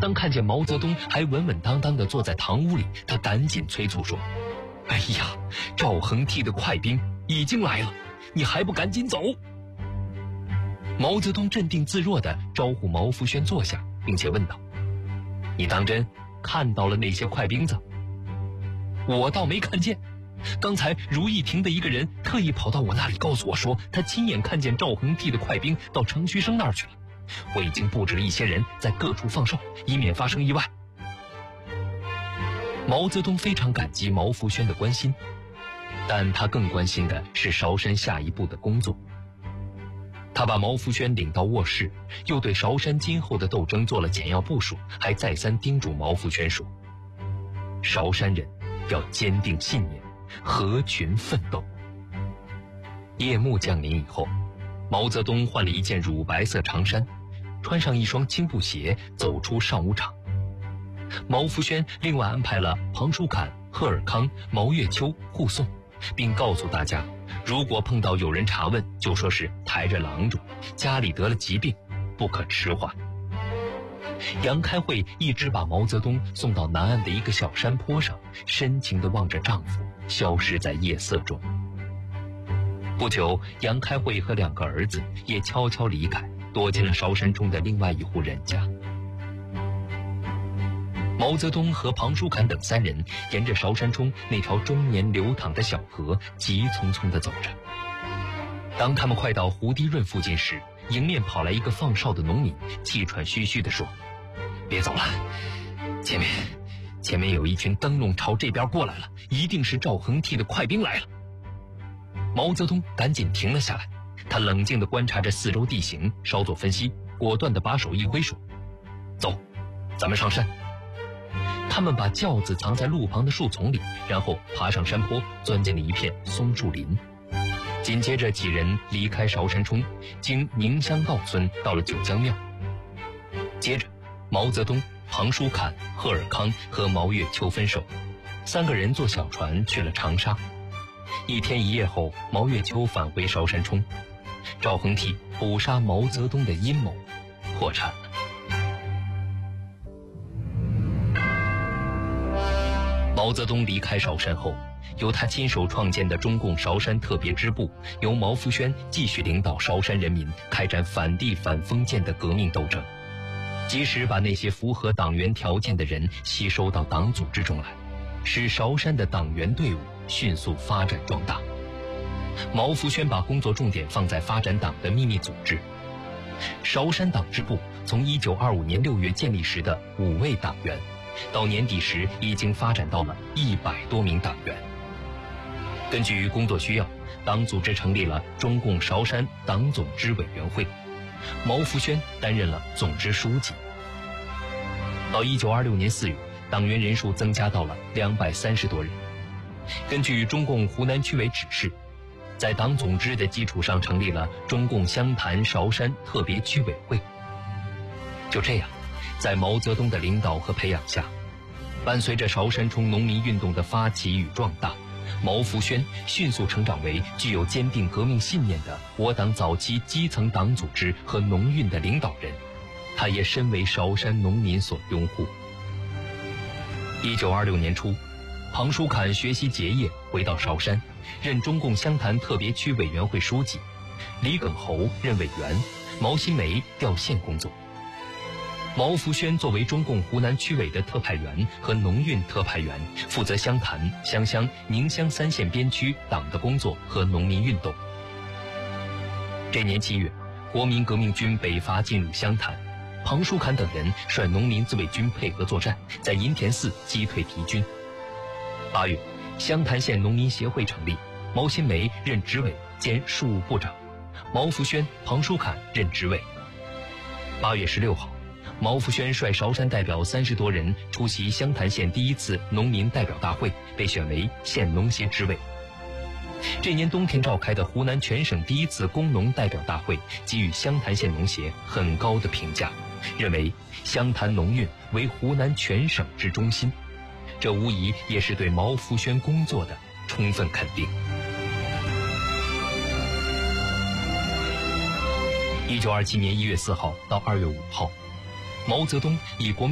当看见毛泽东还稳稳当当地坐在堂屋里，他赶紧催促说：“哎呀，赵恒惕的快兵已经来了，你还不赶紧走？”毛泽东镇定自若地招呼毛福轩坐下，并且问道：“你当真看到了那些快兵子？”“我倒没看见，刚才如意亭的一个人特意跑到我那里告诉我说，他亲眼看见赵恒惕的快兵到程旭升那儿去了。我已经布置了一些人在各处放哨，以免发生意外。”毛泽东非常感激毛福轩的关心，但他更关心的是韶山下一步的工作。他把毛福轩领到卧室，又对韶山今后的斗争做了简要部署，还再三叮嘱毛福轩说：“韶山人要坚定信念，合群奋斗。”夜幕降临以后，毛泽东换了一件乳白色长衫，穿上一双青布鞋，走出上午场。毛福轩另外安排了庞叔侃、贺尔康、毛月秋护送，并告诉大家，如果碰到有人查问，就说是抬着郎中，家里得了疾病，不可迟缓。杨开慧一直把毛泽东送到南岸的一个小山坡上，深情地望着丈夫消失在夜色中。不久，杨开慧和2个儿子也悄悄离开，躲进了韶山中的另外一户人家。毛泽东和庞叔侃等3人沿着韶山中那条终年流淌的小河急匆匆地走着。当他们快到胡堤润附近时，迎面跑来一个放哨的农民，气喘吁吁地说：“别走了，前面有一群灯笼朝这边过来了，一定是赵恒惕的快兵来了。”毛泽东赶紧停了下来，他冷静地观察着四周地形，稍作分析，果断地把手一挥说：“走，咱们上山。”他们把轿子藏在路旁的树丛里，然后爬上山坡，钻进了一片松树林。紧接着几人离开韶山冲，经宁乡道村到了九江庙。接着毛泽东、庞叔侃、贺尔康和毛月秋分手，3个人坐小船去了长沙。1天1夜后，毛月秋返回韶山冲，赵恒惕捕杀毛泽东的阴谋破产了。毛泽东离开韶山后，由他亲手创建的中共韶山特别支部，由毛福轩继续领导韶山人民开展反帝反封建的革命斗争，及时把那些符合党员条件的人吸收到党组织中来，使韶山的党员队伍迅速发展壮大。毛福轩把工作重点放在发展党的秘密组织。韶山党支部从1925年6月建立时的5位党员，到年底时已经发展到了100多名党员。根据工作需要，党组织成立了中共韶山党总支委员会，毛福轩担任了总支书记。到1926年4月，党员人数增加到了230多人。根据中共湖南区委指示，在党总支的基础上成立了中共湘潭韶山特别区委会。就这样，在毛泽东的领导和培养下，伴随着韶山冲农民运动的发起与壮大，毛福轩迅速成长为具有坚定革命信念的我党早期基层党组织和农运的领导人，他也深为韶山农民所拥护。1926年初，庞叔侃学习结业回到韶山，任中共湘潭特别区委员会书记，李耿侯任委员，毛新梅调县工作。毛福轩作为中共湖南区委的特派员和农运特派员，负责湘潭、湘乡、宁乡3县边区党的工作和农民运动。这年7月，国民革命军北伐进入湘潭，庞叔侃等人率农民自卫军配合作战，在银田寺击退敌军。8月，湘潭县农民协会成立，毛新梅任执委兼庶务部长，毛福轩、庞叔侃任执委。8月16号，毛福轩率韶山代表30多人出席湘潭县第1次农民代表大会，被选为县农协执委。这年冬天召开的湖南全省第1次工农代表大会给予湘潭县农协很高的评价，认为湘潭农运为湖南全省之中心，这无疑也是对毛福轩工作的充分肯定。1927年1月4号到2月5号，毛泽东以国民